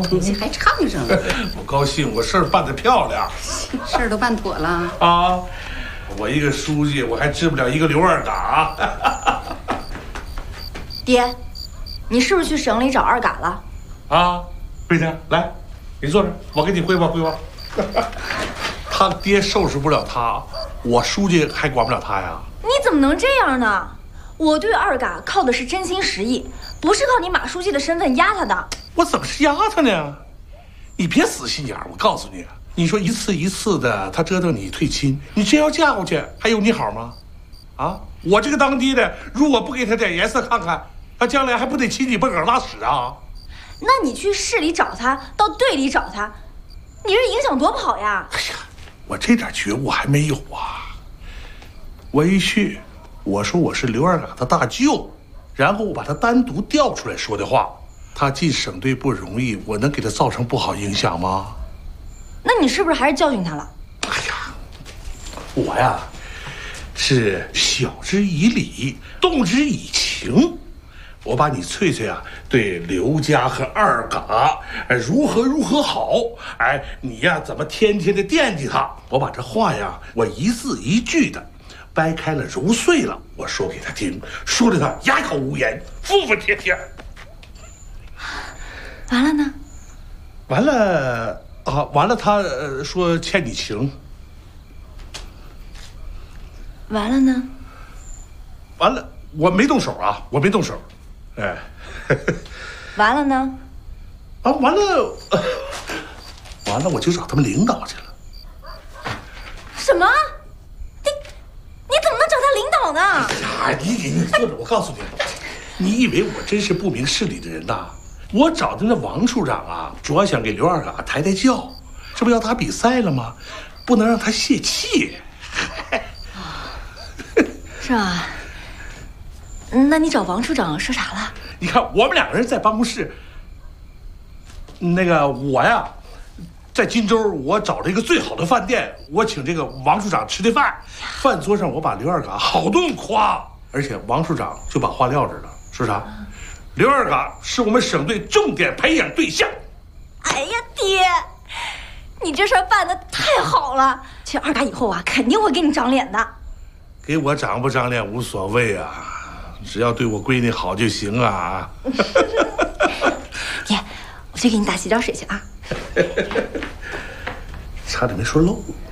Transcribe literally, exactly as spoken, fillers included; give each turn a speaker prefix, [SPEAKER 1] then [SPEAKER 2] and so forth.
[SPEAKER 1] 东西还唱上了。
[SPEAKER 2] 我高兴，我事儿办得漂亮，
[SPEAKER 1] 事儿都办妥了
[SPEAKER 2] 啊！我一个书记，我还治不了一个刘二嘎。
[SPEAKER 3] 爹，你是不是去省里找二嘎了？
[SPEAKER 2] 啊，贝天，来，你坐这儿，我给你汇报汇报。他爹收拾不了他，我书记还管不了他呀？
[SPEAKER 3] 你怎么能这样呢？我对二嘎靠的是真心实意，不是靠你马书记的身份压他的。
[SPEAKER 2] 我怎么是压他呢？你别死心眼儿，我告诉你，你说一次一次的他折腾你退亲，你真要嫁过去，还有你好吗？啊，我这个当爹的，如果不给他点颜色看看，他将来还不得亲你蹦梗拉屎啊？
[SPEAKER 3] 那你去市里找他，到队里找他，你这影响多不好呀！
[SPEAKER 2] 哎呀，我这点觉悟还没有啊！我一去，我说我是刘二嘎他大舅，然后我把他单独调出来说的话，他进省队不容易，我能给他造成不好影响吗？
[SPEAKER 3] 那你是不是还是教训他了？
[SPEAKER 2] 哎呀，我呀，是晓之以理，动之以情。我把你翠翠啊对刘家和二嘎哎如何如何好，哎你呀怎么天天的惦记他，我把这话呀我一字一句的掰开了揉碎了，我说给他听，说的他哑口无言，服服帖帖。
[SPEAKER 3] 完了呢？
[SPEAKER 2] 完了啊，完了他呃说欠你情。
[SPEAKER 3] 完了呢？
[SPEAKER 2] 完了，我没动手啊，我没动手。哎，
[SPEAKER 3] 完了呢？
[SPEAKER 2] 啊，完了，呃、完了，我就找他们领导去了。
[SPEAKER 3] 什么？你你怎么能找他领导呢？
[SPEAKER 2] 哎呀，你你你坐着，我告诉你，你以为我真是不明事理的人呐？我找的那王处长啊，主要想给刘二嘎抬抬轿，这不要打比赛了吗？不能让他泄气。
[SPEAKER 3] 是吧？那你找王处长说啥了？
[SPEAKER 2] 你看我们两个人在办公室，那个我呀，在荆州我找了一个最好的饭店，我请这个王处长吃的饭，饭桌上我把刘二嘎好顿夸，而且王处长就把话撂这儿了，说啥？刘二嘎是我们省队重点培养对象。
[SPEAKER 3] 哎呀，爹，你这事儿办得太好了！这二嘎以后啊，肯定会给你长脸的。
[SPEAKER 2] 给我长不长脸无所谓啊。只要对我闺女好就行啊！
[SPEAKER 3] 爹，我去给你打洗脚水去啊！
[SPEAKER 2] 差点没说漏。